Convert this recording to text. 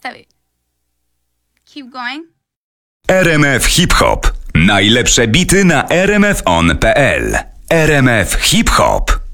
przestawię. Keep going. RMF Hip Hop. Najlepsze bity na rmfon.pl. RMF Hip Hop.